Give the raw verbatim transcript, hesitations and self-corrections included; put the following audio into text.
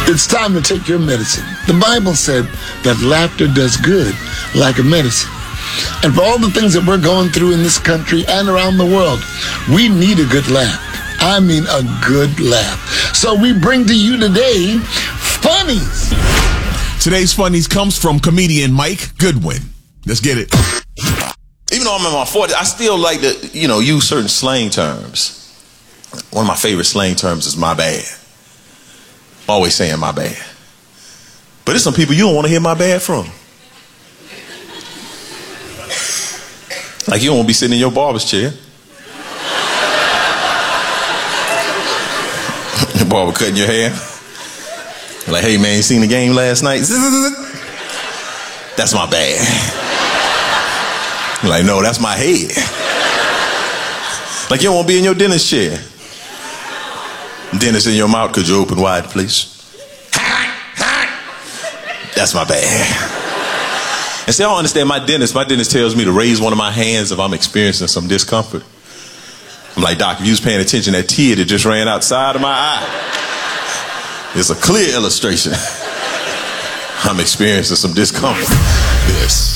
It's time to take your medicine. The Bible said that laughter does good like a medicine. And for all the things that we're going through in this country and around the world, we need a good laugh. I mean a good laugh. So we bring to you today, Funnies. Today's Funnies comes from comedian Mike Goodwin. Let's get it. Even though I'm in my forties, I still like to, you know, use certain slang terms. One of my favorite slang terms is my bad. Always saying my bad. But there's some people you don't want to hear my bad from. Like you don't want to be sitting in your barber's chair. Your barber cutting your hair. Like, hey man, you seen the game last night? That's my bad. Like, no, that's my head. Like you don't want to be in your dentist chair. Dentist in your mouth, could you open wide, please? That's my bad. And see, I don't understand my dentist. My dentist tells me to raise one of my hands if I'm experiencing some discomfort. I'm like, doc, if you was paying attention, that tear that just ran outside of my eye, it's a clear illustration I'm experiencing some discomfort. This